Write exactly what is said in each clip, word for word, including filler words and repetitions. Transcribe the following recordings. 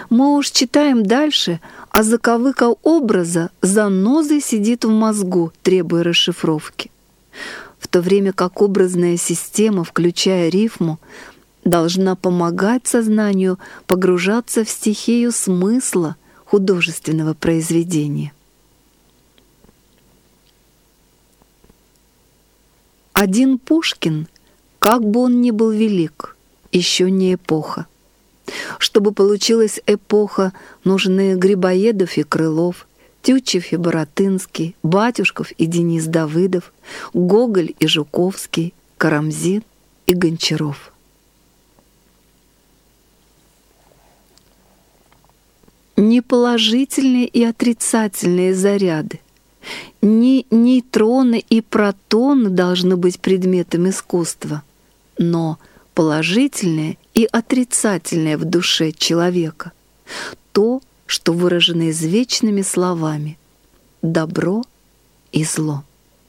Мы уж читаем дальше, а заковыка образа занозой сидит в мозгу, требуя расшифровки. В то время как образная система, включая рифму, должна помогать сознанию погружаться в стихию смысла художественного произведения. Один Пушкин, как бы он ни был велик, еще не эпоха. Чтобы получилась эпоха, нужны Грибоедов и Крылов, Тютчев и Баратынский, Батюшков и Денис Давыдов, Гоголь и Жуковский, Карамзин и Гончаров. Не положительные и отрицательные заряды, не нейтроны и протоны должны быть предметом искусства, но положительное и отрицательное в душе человека, то, что выражено извечными словами «добро» и «зло».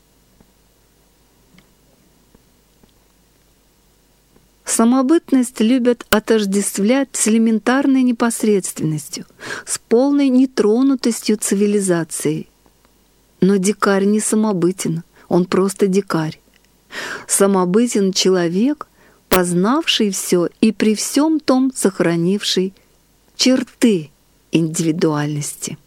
Самобытность любят отождествлять с элементарной непосредственностью, с полной нетронутостью цивилизации. Но дикарь не самобытен, он просто дикарь. Самобытен человек, познавший все и при всем том сохранивший черты индивидуальности.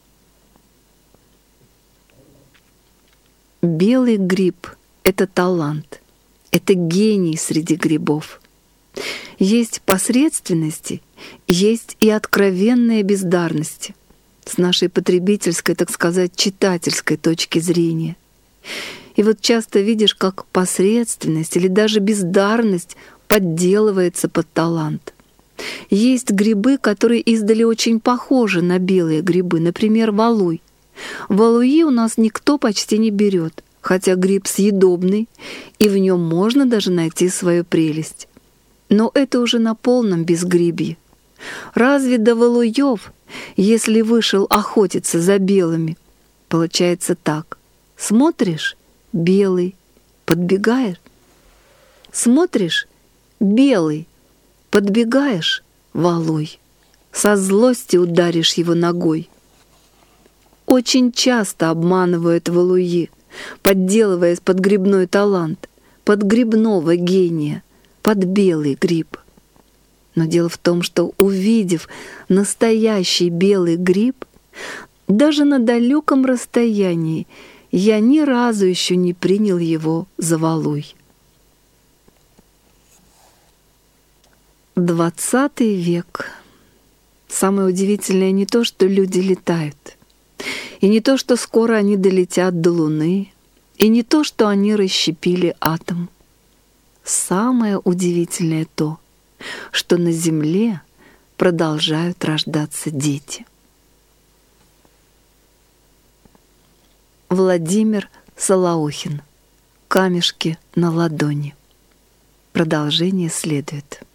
Белый гриб — это талант, это гений среди грибов. Есть посредственности, есть и откровенная бездарность с нашей потребительской, так сказать, читательской точки зрения. И вот часто видишь, как посредственность или даже бездарность подделывается под талант. Есть грибы, которые издали очень похожи на белые грибы, например, валуй. Валуи у нас никто почти не берет, хотя гриб съедобный, и в нем можно даже найти свою прелесть. Но это уже на полном безгрибье. Разве до валуев, если вышел охотиться за белыми? Получается так. Смотришь — белый, подбегаешь. Смотришь — белый, подбегаешь — валуй. Со злости ударишь его ногой. Очень часто обманывают валуи, подделываясь под грибной талант, под грибного гения, под белый гриб. Но дело в том, что, увидев настоящий белый гриб, даже на далеком расстоянии я ни разу еще не принял его за валуй. Двадцатый век. Самое удивительное не то, что люди летают, и не то, что скоро они долетят до Луны, и не то, что они расщепили атом. Самое удивительное то, что на Земле продолжают рождаться дети. Владимир Солоухин. «Камешки на ладони». Продолжение следует.